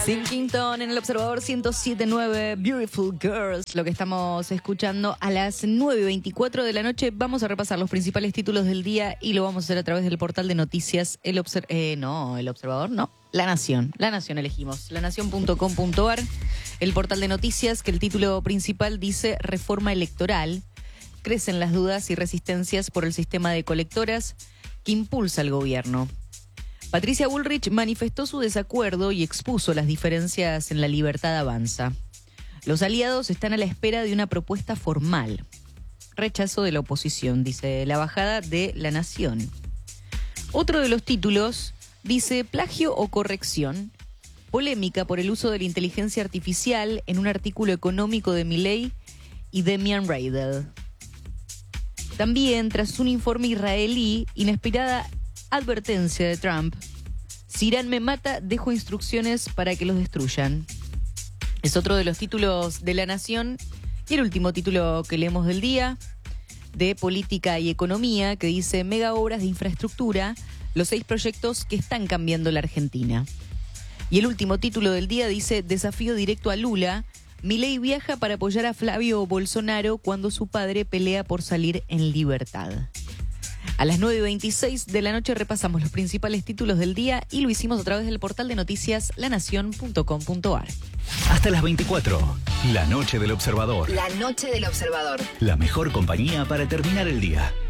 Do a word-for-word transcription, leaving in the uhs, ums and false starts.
Sinkinton en el Observador ciento siete punto nueve, Beautiful Girls, lo que estamos escuchando a las nueve y veinticuatro de la noche. Vamos a repasar los principales títulos del día y lo vamos a hacer a través del portal de noticias, el Obser- eh, no, el Observador, no, La Nación, La Nación elegimos, la nación punto com punto a r, el portal de noticias, que el título principal dice reforma electoral, crecen las dudas y resistencias por el sistema de colectoras que impulsa el gobierno. Patricia Bullrich manifestó su desacuerdo y expuso las diferencias en La Libertad Avanza. Los aliados están a la espera de una propuesta formal. Rechazo de la oposición, dice la bajada de La Nación. Otro de los títulos dice plagio o corrección. Polémica por el uso de la inteligencia artificial en un artículo económico de Milei y Demian Reidel. También, tras un informe israelí, inesperada advertencia de Trump: si Irán me mata, dejo instrucciones para que los destruyan. Es otro de los títulos de La Nación. Y el último título que leemos del día, de Política y Economía, que dice mega obras de infraestructura, los seis proyectos que están cambiando la Argentina. Y el último título del día dice desafío directo a Lula: Milei viaja para apoyar a Flavio Bolsonaro cuando su padre pelea por salir en libertad. A las nueve y veintiséis de la noche repasamos los principales títulos del día y lo hicimos a través del portal de noticias la nación punto com punto a r. Hasta las veinticuatro, la noche del Observador. La noche del Observador. La mejor compañía para terminar el día.